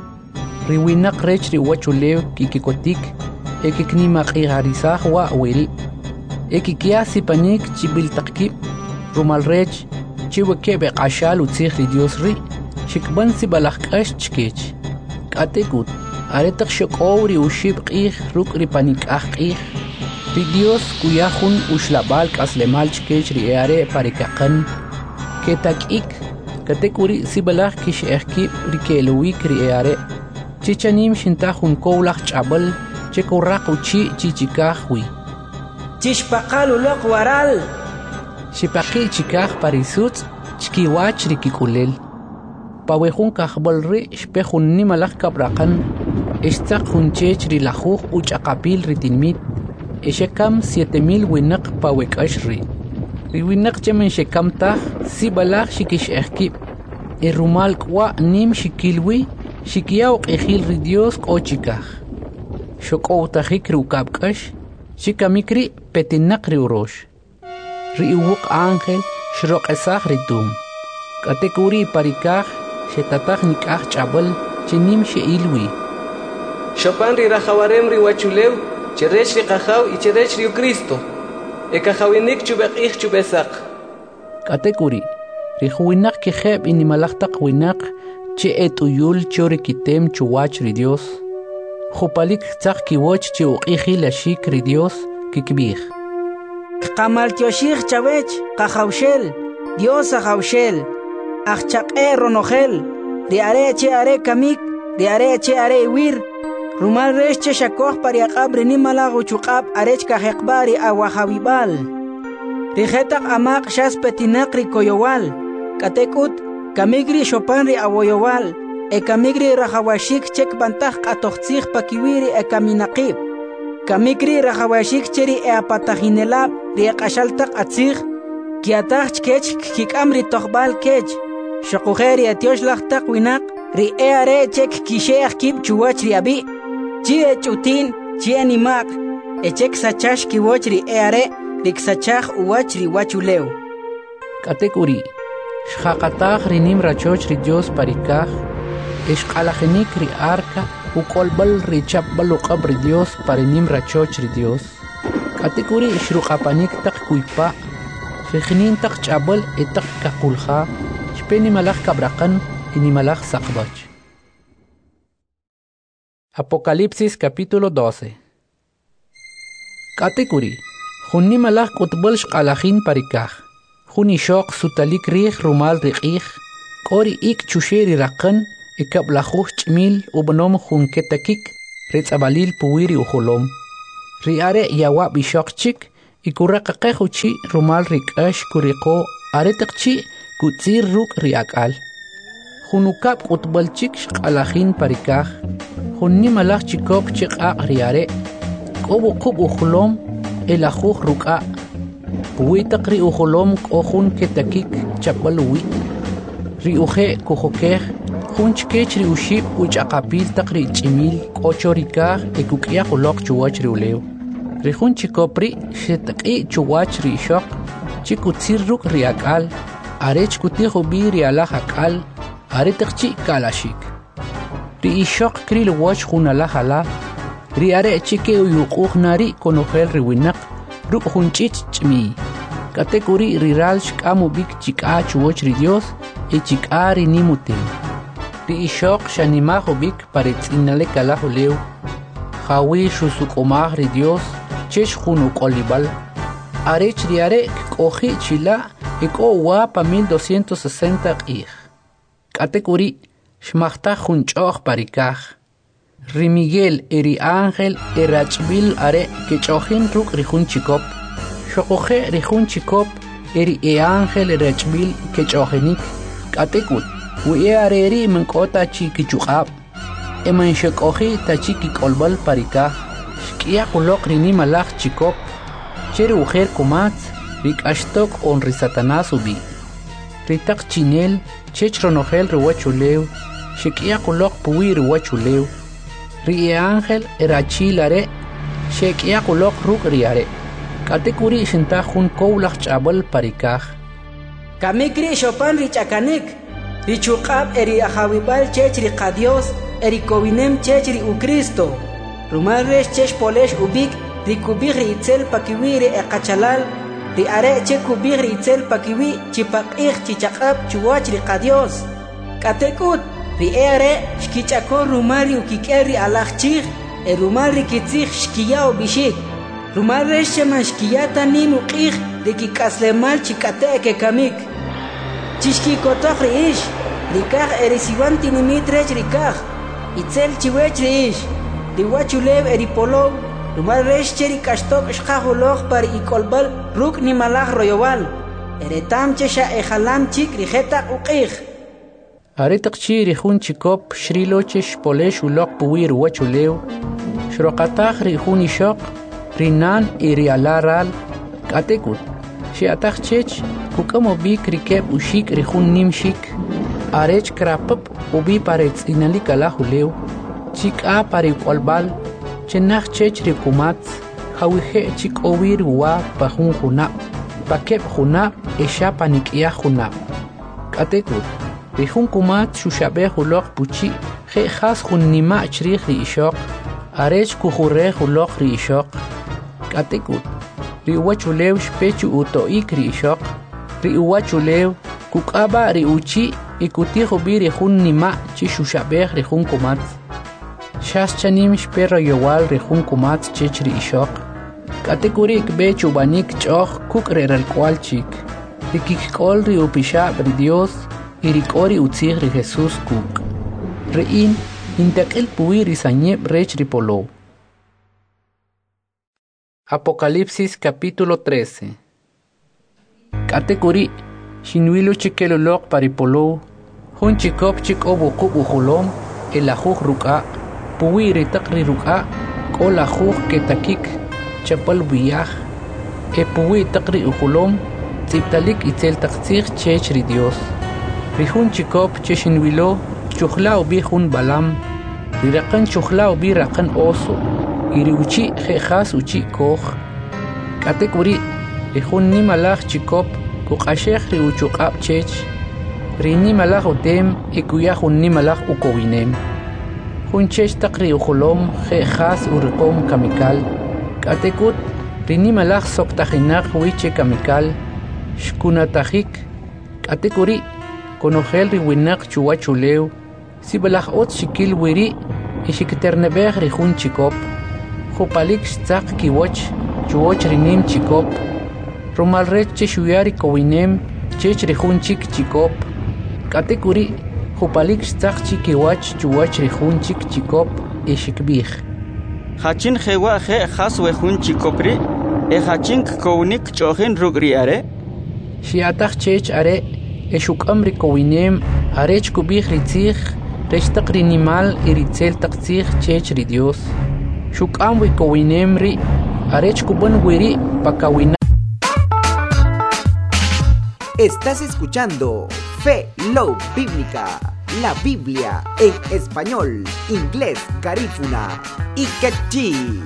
Riwinak rech riwachulew kikikotik, ekiknima qiharisah wa wiri. Ekikiasi panik chibil takip, rumal rech, chiwekebe qashal utzih ri Dios ri, shikban si balakash chkech. Kategut, aretak shokowri ushib qih ruk ri panik akhih. Ri Dios kuyahun ushlabal kaslemal chkech ri eare parikakan, ketakik, katekuri sibalach kish ehkib ri keluik ri eare, chichanim shintahun kowlach chabal, chekorak uchi chichikahwi. Chishpaqal ulok waral. Shipaqi chikah parisut, chkiwach ri kikulel. Pawehun kahbal ri shpehun nimalach kabrakan, estak hun chech ri lajuj uchakapil ri tinmit, Eshekam siete mil winak pawek ashri. Riwinak chemen shekam tah si balak shikish ehkib. Erumal kwa nim shikilwi shikiyaw ejil ri Dios kochikah. Shokow tahik rukabkash shikamikri petinak ri urosh. Ri uwuk ángel shrok esah ritum. Katekuri parikah shetatah nikah chabal chenim sheilwi. Shopan ri rajawarem ri wachulew. Cherech ri qajaw y cherech ri Cristo. E qajawinik chubek ich chubesak. Katekuri, ri huinak ki kheb inimalachtak winak che etuyul chori kitem chuwach ri Dios. Khupalik tzak ki woch che uqiji la shik ri Dios kikbih. Qamal tioshir chawech qajawshel, Dios ajawshel, achchaqe ronojel, ri are che are kamik, ri are che are wir. Rumal rech che shakoh pariaqab rinimalagu chuqab arech kaheqbari awahawibal. Rijetak amaq shas petinak rikoyowal. Katekut kamigri shopan ri awoyowal. E kamigri rahawashik chek bantah qatoqtzih pakiwiri e kaminaqib. Kamigri rahawashik cheri e apatahinelab ri qashaltak atzih. Kiatach kech kikam ri toqbal kech. Shokuheri etioshlachtak winak ri e are chek kisheach kib chuwach ri abi. Chie chutin, chie nimak, echek sachash kiwochri eare, rik sachach uwachri wachuleu. Katekuri, shakatach rinim rachoch ri Dios parikach, eshkalajenik ri arca, ukolbal ri chapbal uqab ri Dios parinim rachoch ri Dios. Katekuri shruqapanik tak kuipa, shechinin tak chabal etak kakulha, shpeni malach kabrakan, inimalach sakbach. Apocalipsis capítulo doce. Katekuri, Junni malach kutbul shqalajin parikaj, Juni shok sutalik rij rumal riqij, Kori ik chusheri raqan, ikablajuj ch'mil ubnom jun ketakik retz'abalil puwiri ujolom. Riare yawa bishokchik ikuraqaqej uchi rumal rik'ax kuriqo aretaqchi kutzir ruk riak'al. Junukab qutbalchik xq'alajin parikaj. Junni malaj chikop chiq'aq riare. K'ob uqub ujolom elajuj ruk'a. Puwitaq ri ujolom k'ojun ketakik chapal uwi. Ri uje kujokej jun chkech ri uxib uch'aqapil taq ri ch'imil k'ocho rikaj ikuk'yaj uloq chuwach ri ulew. Ri jun chikop ri xetaq'i chuwach ri ixoq chikutzir ruk ri ak'al. Are chkutij ubi ri alaj ak'al are taqchi kalaxik. Ri ixoq kri luwach jun alaj ala. Ri are chike uyuquj nari konojel ri winaq ruk jun ch'ich ch'miy. Katekuri ri ral xk'am ubik chik'a chuwach ri Dios e chik'a ri nimutem. Ri ixoq xanimaj ubik paretz'inale kalaj ulew. Jawi xusuq'omaj ri Dios chex jun uk'olibal. Arech ri are k'oji chila ik'o wa pa mil doscientos sesenta q'ij. Katekuri xmajtaj jun ch'oj parikaj. Ri Miguel e ri Ángel e rach'bil are kech'ojin ruk' ri jun chikop. Xoqoje ri jun chikop e ri e Ángel e rach'bil kech'ojinik. Katekut wi e are ri menk'ota chi kichuq'ab. E manxek'oji tachi kik'olbal parikaj. Xk'iyaj uloq ri nimalaj chikop. Che ri ujer kumatz ri k'axtok on ri Satanás ubi. Ri taq chinel chech ronojel ri wach ulew. Xek'iyaj uloq puwi ri wach ulew. Ri e Ángel e rachil are xek'iyaj uloq ruk' ri are. Katekuri xintaj jun kowlaj ch'abal parikaj. Kamik ri xopan ri ch'akanik. Ri chuq'ab e ri ajawibal chech ri qa Dios e ri kowinem chech ri u Cristo. Rumal rex chech polex ubik ri kubij ri itzel pakiwi ri e qachalal. Ri are che kubij ri itzel pakiwi chipaq'ij chichaq'ab chuwach ri qa Dios. Katekut ri e are xkich'akon rumal ri ukik'el ri alaj chij e rumal ri kitzij xkiya ubixik. Rumal rex xeman xkiyata nim uq'ij ri kik'aslemal chik'ate' kekamik. Chixkikotoj ri ix ri kaj e ri siwan tinimit rech ri kaj. Itzel chiwech ri ix ri wach ulew e ri polow. Rumal rex che ri k'axtok xqaj uloj pa ri ik'olbal ruk' nimalaj royowal. E retam che xa e jalam chik ri jetaq uq'ij. Are taqchi ri jun chikop xrilo che xpolex uloq puwi ri wach ulew. Xroqataj ri jun ixoq ri nan e ri ala ral. Katekut xiataj chech kuk'am ubik ri keb uxik ri jun nimxik. Arech krapap ubi paretz'inali kalaj ulew. Chik'a pa ri uk'olbal chenaj chech ri kumatz jawije chik'owi ri wa pa jun junab. Pa keb junab e xa pa nik'yaj junab. Katekut ri jun kumatz xuxabej uloq puchi je jas jun nima' chrij ri ixoq. Arech kujurrej uloq ri ixoq. Katekut ri uwach ulew xpechu uto'ik ri ixoq. Ri uwach ulew kuk'aba ri uchi y kutij ubi ri jun nima' chi xuxabej ri jun kumatz. Xas chanim xperro yowal ri jun kumatz chech ri ixoq. Katekuri ikbe chubanik ch'oj kuk' re ralk'wal chik. Ri kik'ol ri upixab' ri Dios y ri k'o ri utzij ri Jesús kuk'. Ri'in intak'il puwi ri sanyeb rech ri polow. Apocalipsis capítulo trece. Katekuri xinwilu chikel uloq pa ri polow. Jun chikop chik'ob uqub ujolom e lajuj ruk'a. Puwi ri taq ri ruk'a k'o lajuj ketakik chapal biyaj. E puwi taq ri ujolom tz'ibtalik itzel taq tzij chech ri Dios. Ri jun chikop che xinwilo chujla ubi jun balam. Ri raqan chujla ubi raqan oso. Y ri uchi jejas uchi koj. Katekuri ri jun nimalaj chikop kuq'axej ri uchuq'ab chech. Ri nimalaj utem y kuya jun nimalaj ukowinem. Jun chech taq ri ujolom jejas uriqom kamikal. Katekut ri nimalaj soktajinaq wiche kamikal. Xkunatajik. Katekuri konojel ri winaq chuwach ulew. Sibalaj ot xikil wiri y xikiternebej ri jun chikop. Jupalik xtzaq kiwoch chuwoch ri nim chikop. Rumal rech che xuyari kowinem chech ri jun chik chikop. Katekuri kupalik xtzaqchi kiwach chuwach rijunchik chikop ishikbij. Hachin jewa je has wejun chikopri, e hachin kounik chohin rugri are. Shiatach chech are, e shukam rikowinem, arech kubij ritzich, rechtaq rinimal iritzel taqtzich chech ri Dios. Shukam wikowinem ri, arech kubun wiri pakawina. Estás escuchando Fe Love Bíblica, la Biblia en español, inglés, garífuna y quechí.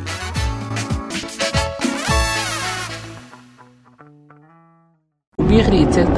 Kubij ritzell